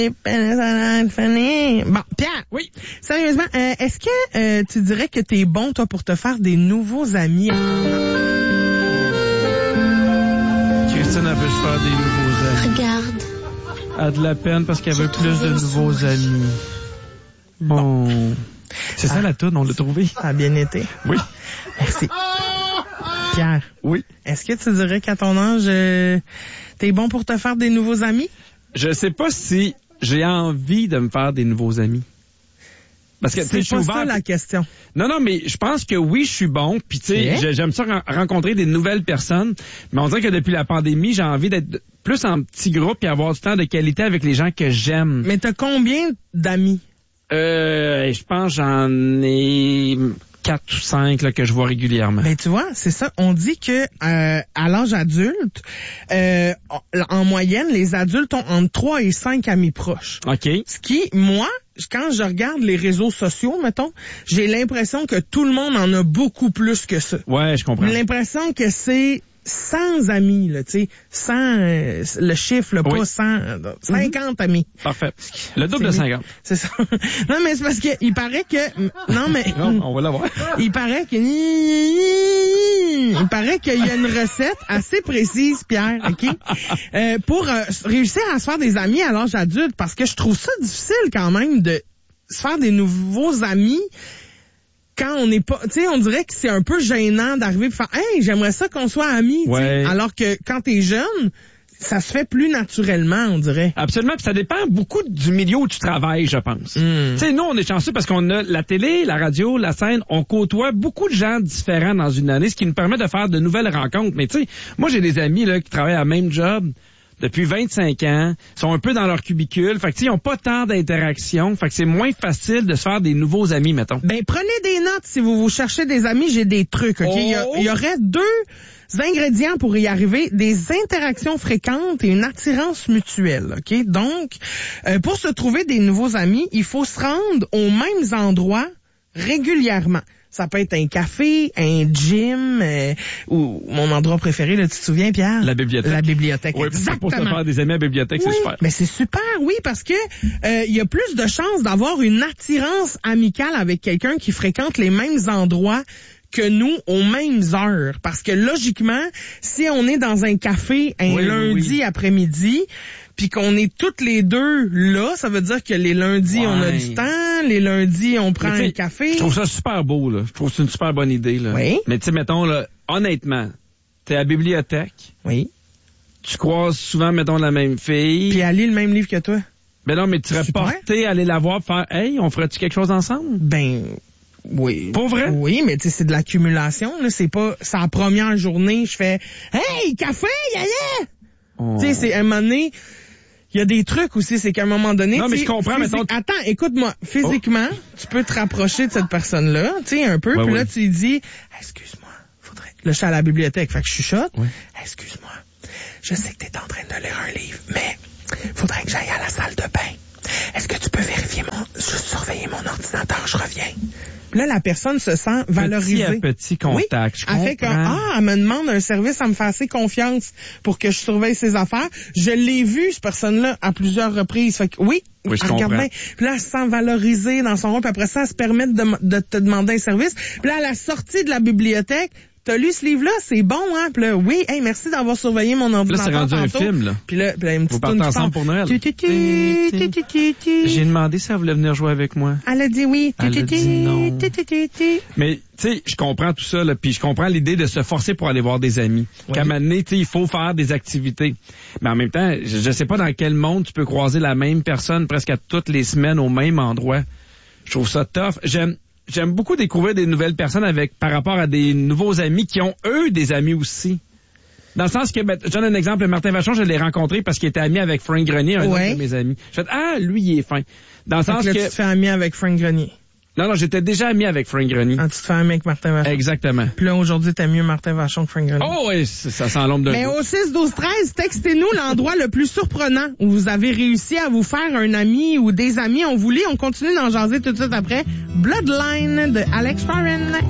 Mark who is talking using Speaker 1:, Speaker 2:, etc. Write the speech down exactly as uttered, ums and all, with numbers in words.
Speaker 1: Bon, Pierre.
Speaker 2: Oui.
Speaker 1: Sérieusement, euh, est-ce que euh, tu dirais que t'es bon, toi, pour te faire des nouveaux amis?
Speaker 2: Christine, elle veut se faire des nouveaux amis.
Speaker 3: Regarde.
Speaker 2: Elle a de la peine parce qu'elle veut plus de nouveaux amis. Bon. C'est ça
Speaker 1: Ah.
Speaker 2: la toune, on l'a trouvé.
Speaker 1: Ça a bien été.
Speaker 2: Oui.
Speaker 1: Merci. Pierre.
Speaker 2: Oui.
Speaker 1: Est-ce que tu dirais qu'à ton âge, euh, t'es bon pour te faire des nouveaux amis?
Speaker 2: Je sais pas si j'ai envie de me faire des nouveaux amis. Parce que, tu sais, je
Speaker 1: C'est
Speaker 2: suis
Speaker 1: pas
Speaker 2: ouvert.
Speaker 1: ça la question.
Speaker 2: Non, non, mais je pense que oui, je suis bon. Puis, tu sais,
Speaker 1: Ok.
Speaker 2: j'ai- j'aime ça ren- rencontrer des nouvelles personnes. Mais on dirait que depuis la pandémie, j'ai envie d'être plus en petit groupe et avoir du temps de qualité avec les gens que j'aime.
Speaker 1: Mais t'as combien d'amis?
Speaker 2: Euh, je pense que j'en ai quatre ou cinq là, que je vois régulièrement.
Speaker 1: Ben tu vois, c'est ça. On dit que euh, à l'âge adulte, euh, en moyenne, les adultes ont entre trois et cinq amis proches.
Speaker 2: OK.
Speaker 1: Ce qui, moi, quand je regarde les réseaux sociaux, mettons, j'ai l'impression que tout le monde en a beaucoup plus que ça.
Speaker 2: Ouais, je comprends.
Speaker 1: J'ai l'impression que c'est cent amis, là, tu sais, cent, euh, le chiffre, là,
Speaker 2: Oui.
Speaker 1: pas cent, euh, cinquante amis.
Speaker 2: Parfait. Le double de
Speaker 1: C'est-
Speaker 2: cinquante.
Speaker 1: C'est ça. Non, mais c'est parce que il paraît que, non, mais,
Speaker 2: Non, on va l'avoir.
Speaker 1: il paraît que, il paraît qu'il y a une recette assez précise, Pierre, ok, euh, pour euh, réussir à se faire des amis à l'âge adulte, parce que je trouve ça difficile quand même de se faire des nouveaux amis quand on n'est pas, tu sais, on dirait que c'est un peu gênant d'arriver et faire, hey, j'aimerais ça qu'on soit amis, tu sais.
Speaker 2: Ouais.
Speaker 1: Alors que quand t'es jeune, ça se fait plus naturellement, on dirait.
Speaker 2: Absolument, puis ça dépend beaucoup du milieu où tu travailles, je pense.
Speaker 1: Mm.
Speaker 2: Tu sais, nous, on est chanceux parce qu'on a la télé, la radio, la scène, on côtoie beaucoup de gens différents dans une année, ce qui nous permet de faire de nouvelles rencontres. Mais tu sais, moi, j'ai des amis là qui travaillent à la même job depuis vingt-cinq ans, sont un peu dans leur cubicule, fait que tu sais, ils n'ont pas tant d'interactions, fait que c'est moins facile de se faire des nouveaux amis, mettons.
Speaker 1: Ben, prenez des notes si vous vous cherchez des amis, j'ai des trucs, ok?
Speaker 2: Oh.
Speaker 1: Il, y a- il y aurait deux ingrédients pour y arriver, des interactions fréquentes et une attirance mutuelle, ok? Donc, euh, pour se trouver des nouveaux amis, il faut se rendre aux mêmes endroits régulièrement. Ça peut être un café, un gym, euh, ou mon endroit préféré, là, tu te souviens, Pierre?
Speaker 2: La bibliothèque.
Speaker 1: La bibliothèque,
Speaker 2: Oui,
Speaker 1: exactement.
Speaker 2: pour se faire des amis à la bibliothèque,
Speaker 1: Oui,
Speaker 2: c'est super.
Speaker 1: mais c'est super, oui, parce que euh, il y a plus de chances d'avoir une attirance amicale avec quelqu'un qui fréquente les mêmes endroits que nous aux mêmes heures. Parce que logiquement, si on est dans un café un
Speaker 2: Oui,
Speaker 1: lundi
Speaker 2: oui.
Speaker 1: après-midi, puis qu'on est toutes les deux là, ça veut dire que les lundis,
Speaker 2: Ouais.
Speaker 1: on a du temps, les lundis, on prend
Speaker 2: Mais tu
Speaker 1: un
Speaker 2: sais,
Speaker 1: café.
Speaker 2: Je trouve ça super beau, là. Je trouve que c'est une super bonne idée, là.
Speaker 1: Oui.
Speaker 2: Mais tu sais, mettons, là, honnêtement, t'es à la bibliothèque,
Speaker 1: Oui.
Speaker 2: tu croises souvent, mettons, la même fille.
Speaker 1: Puis elle lit le même livre que toi.
Speaker 2: Ben non, mais tu serais
Speaker 1: Super.
Speaker 2: porté à aller la voir, faire, hey, on ferait-tu quelque chose ensemble?
Speaker 1: Ben, oui.
Speaker 2: Pour vrai?
Speaker 1: Oui, mais tu sais, c'est de l'accumulation, là. C'est pas, c'est la première journée, je fais, hey, café, yaya!
Speaker 2: Oh.
Speaker 1: Tu sais, c'est un moment donné, il y a des trucs aussi, c'est qu'à un moment donné,
Speaker 2: Non, mais
Speaker 1: tu sais,
Speaker 2: je comprends,
Speaker 1: physi-
Speaker 2: mettons-
Speaker 1: Attends, écoute-moi, physiquement, tu peux te rapprocher de cette personne-là, tu sais, un peu,
Speaker 2: Ouais,
Speaker 1: puis là,
Speaker 2: ouais.
Speaker 1: tu lui dis, hey, excuse-moi, faudrait... Là, je suis à la bibliothèque, fait que je chuchote.
Speaker 2: Ouais.
Speaker 1: Hey, excuse-moi, je sais que t'es en train de lire un livre, mais faudrait que j'aille à la salle de bain. Est-ce que tu peux vérifier mon... juste surveiller mon ordinateur, je reviens. Là, la personne se sent valorisée.
Speaker 2: Petit à petit contact,
Speaker 1: Oui,
Speaker 2: je
Speaker 1: elle fait que,
Speaker 2: comprends.
Speaker 1: ah, elle me demande un service, elle me fait assez confiance pour que je surveille ses affaires. Je l'ai vu, cette personne-là, à plusieurs reprises. Fait que, oui,
Speaker 2: Oui, je
Speaker 1: elle regarde
Speaker 2: comprends.
Speaker 1: bien. Puis là, elle se sent valorisée dans son rôle. Puis après ça, elle se permet de, de te demander un service. Puis là, à la sortie de la bibliothèque, t'as lu ce livre-là, c'est bon, hein? Puis là, oui, hey, merci d'avoir surveillé mon
Speaker 2: Là,
Speaker 1: ordinateur
Speaker 2: c'est rendu un
Speaker 1: tantôt.
Speaker 2: film, là.
Speaker 1: Puis là, puis là, une
Speaker 2: Vous
Speaker 1: petite
Speaker 2: partez
Speaker 1: toune qui
Speaker 2: ensemble
Speaker 1: part.
Speaker 2: pour Noël.
Speaker 1: Tu, tu, tu, tu, tu, tu, tu.
Speaker 2: J'ai demandé si elle voulait venir jouer avec moi.
Speaker 1: Elle a dit oui.
Speaker 2: Elle a dit non.
Speaker 1: Tu, tu, tu, tu.
Speaker 2: Mais, tu sais, je comprends tout ça, là, puis je comprends l'idée de se forcer pour aller voir des amis.
Speaker 1: Oui.
Speaker 2: Qu'à un moment donné, tu sais, il faut faire des activités. Mais en même temps, je, je sais pas dans quel monde tu peux croiser la même personne presque à toutes les semaines au même endroit. Je trouve ça tough. J'aime, j'aime beaucoup découvrir des nouvelles personnes avec, par rapport à des nouveaux amis qui ont, eux, des amis aussi. Dans le sens que, ben, je donne un exemple, Martin Vachon, je l'ai rencontré parce qu'il était ami avec Frank Grenier, un
Speaker 1: Ouais.
Speaker 2: autre de mes amis. Je fais, ah, lui, il est fin. Dans le
Speaker 1: Fait
Speaker 2: sens
Speaker 1: que là,
Speaker 2: que,
Speaker 1: tu te fais ami avec Frank Grenier.
Speaker 2: non, non, j'étais déjà ami avec Frank Grenier.
Speaker 1: Ah, tu te fais ami avec Martin Vachon.
Speaker 2: Exactement.
Speaker 1: Puis là, aujourd'hui, t'aimes mieux Martin Vachon que Frank Grenier.
Speaker 2: Oh, oui, ça sent l'ombre d'un
Speaker 1: Mais
Speaker 2: doute.
Speaker 1: au six douze treize, textez-nous l'endroit le plus surprenant où vous avez réussi à vous faire un ami ou des amis. On vous lit, on continue d'en jaser tout de suite après. Bloodline de Alex Warren.